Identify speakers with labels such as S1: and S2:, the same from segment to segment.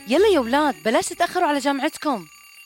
S1: يلا يا ولاد بلاش تتأخروا على جامعتكم.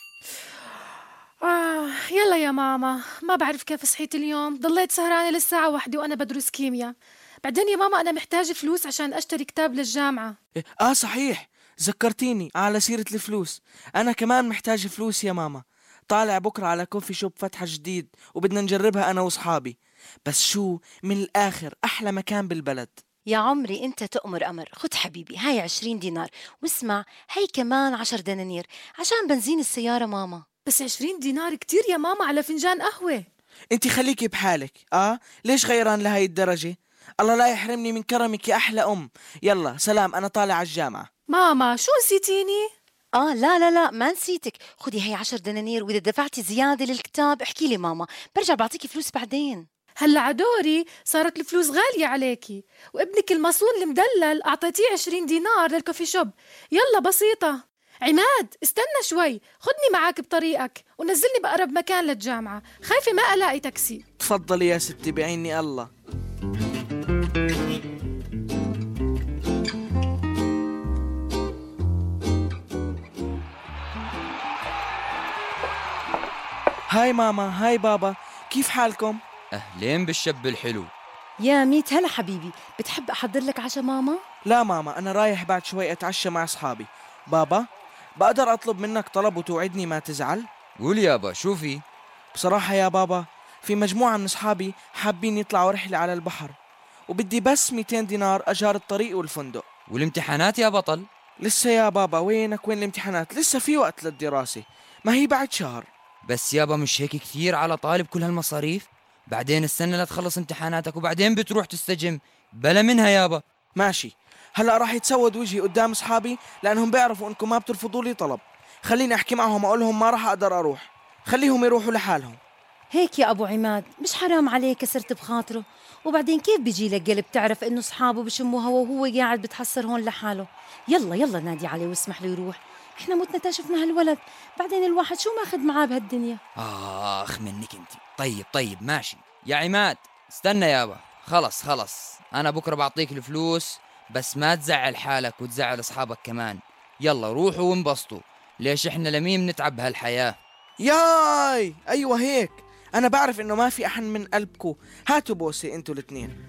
S2: يلا يا ماما، ما بعرف كيف صحيت اليوم، ضليت سهرانة للساعة 1 وأنا بدرس كيمياء. بعدين يا ماما أنا محتاجة فلوس عشان أشتري كتاب للجامعة.
S3: صحيح، ذكرتيني على سيرة الفلوس. أنا كمان محتاج فلوس يا ماما. طالع بكرة على كوفي شوب فتحة جديد وبدنا نجربها أنا وصحابي. بس شو من الآخر أحلى مكان بالبلد.
S1: يا عمري انت تؤمر أمر. خد حبيبي هاي 20 دينار، واسمع هاي كمان 10 دنانير عشان بنزين السيارة ماما.
S2: بس 20 دينار كتير يا ماما على فنجان قهوة.
S3: انت خليكي بحالك. ليش غيران لهاي الدرجة؟ الله لا يحرمني من كرمك يا أحلى أم. يلا سلام، أنا طالع على الجامعة.
S2: ماما شو نسيتيني؟
S1: لا لا لا ما نسيتك، خدي هاي 10 دنانير، وإذا دفعتي زيادة للكتاب احكي لي ماما، برجع بعطيكي فلوس بعدين.
S2: هلا عدوري صارت الفلوس غالية عليكي، وابنك المصون المدلل أعطيتيه 20 دينار للكوفي شوب. يلا بسيطة. عماد استنى شوي، خدني معاك بطريقك ونزلني بأقرب مكان للجامعة، خايفة ما ألاقي تاكسي.
S3: تفضلي يا ستي بعيني الله. هاي ماما، هاي بابا، كيف حالكم؟
S4: أهلين بالشاب الحلو.
S1: يا ميت هلا حبيبي، بتحب أحضر لك عشاء ماما؟
S3: لا ماما، أنا رايح بعد شوي أتعشى مع أصحابي. بابا بقدر أطلب منك طلب وتوعدني ما تزعل؟
S4: قول يابا شو في؟
S3: بصراحة يا بابا في مجموعة من أصحابي حابين يطلعوا رحلة على البحر، وبدي بس 200 دينار أجار الطريق والفندق.
S4: والامتحانات يا بطل؟
S3: لسه يا بابا، وين الامتحانات؟ لسه في وقت للدراسة، ما هي بعد شهر.
S4: بس يابا مش هيك كثير على طالب كل هالمصاريف؟ بعدين السنة لا تخلص امتحاناتك وبعدين بتروح تستجم، بلا منها يابا.
S3: ماشي، هلأ راح يتسود وجهي قدام أصحابي لأنهم بيعرفوا إنكم ما بترفضوا لي طلب. خليني أحكي معهم أقول لهم ما راح أقدر أروح، خليهم يروحوا لحالهم.
S1: هيك يا أبو عماد، مش حرام عليك كسرت بخاطره؟ وبعدين كيف بيجي لك قلب تعرف إنه أصحابه بشموا هوا وهو قاعد بتحسر هون لحاله؟ يلا يلا نادي عليه واسمح له يروح، إحنا متنا شفنا هالولد، بعدين الواحد شو ماخذ معاه بهالدنيا.
S4: آخ منك انت. طيب ماشي يا عماد، استنى يابا. خلص أنا بكرة بعطيك الفلوس، بس ما تزعل حالك وتزعل أصحابك كمان. يلا روحوا وانبسطوا، ليش إحنا لمين بنتعب بهالحياة؟
S3: ياي أيوة هيك، أنا بعرف إنه ما في أحن من قلبكو. هاتوا بوسة أنتوا الاثنين.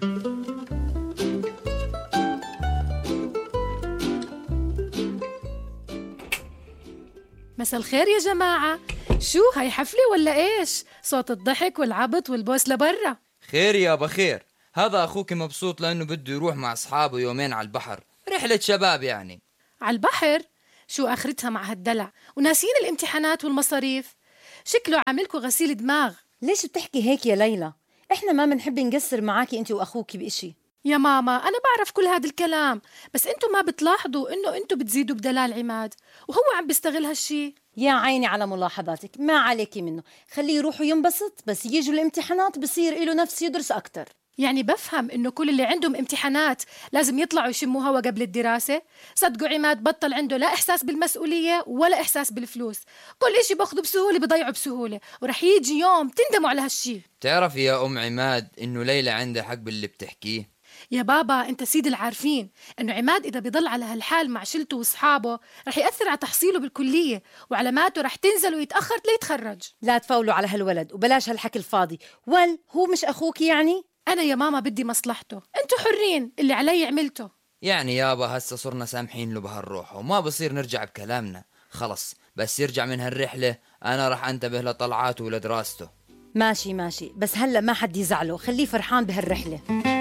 S2: مساء الخير يا جماعة، شو هاي حفلة ولا إيش؟ صوت الضحك والعبط والبوس لبرا.
S4: خير يابا خير، هذا أخوك مبسوط لأنه بده يروح مع أصحابه يومين على البحر، رحلة شباب يعني.
S2: على البحر؟ شو آخرتها مع هالدلع وناسين الامتحانات والمصاريف؟ شكله عاملكوا غسيل دماغ.
S1: ليش بتحكي هيك يا ليلى؟ إحنا ما بنحب نقصر معاكي أنت وأخوك بإشي.
S2: يا ماما أنا بعرف كل هذا الكلام، بس أنتوا ما بتلاحظوا إنه أنتوا بتزيدوا بدلال عماد وهو عم بيستغل هالشي؟
S1: يا عيني على ملاحظاتك، ما عليكي منه، خليه يروح وينبسط، بس يجوا الامتحانات بصير إله نفس يدرس أكتر.
S2: يعني بفهم إنه كل اللي عندهم امتحانات لازم يطلعوا يشموا هوا قبل الدراسة. صدقوا عماد بطل عنده لا إحساس بالمسؤولية ولا إحساس بالفلوس، كل إشي باخده بسهولة بضيعه بسهولة، ورح يجي يوم تندموا على هالشي.
S4: تعرف يا أم عماد إنه ليلى عندها حق باللي بتحكيه.
S2: يا بابا أنت سيد العارفين إنه عماد إذا بيضل على هالحال مع شلته وأصحابه رح يأثر على تحصيله بالكلية، وعلاماته رح تنزل ويتأخر ليتخرج.
S1: لا تفولوا على هالولد وبلاش هالحكي الفاضي. هو مش أخوك يعني؟
S2: أنا يا ماما بدي مصلحته، أنتوا حرين، اللي علي عملته.
S4: يعني يابا هسه صرنا سامحين له بهالروح وما بصير نرجع بكلامنا. خلص بس يرجع من هالرحلة أنا رح أنتبه لطلعاته ولدراسته.
S1: ماشي، بس هلأ ما حد يزعله، خليه فرحان بهالرحلة.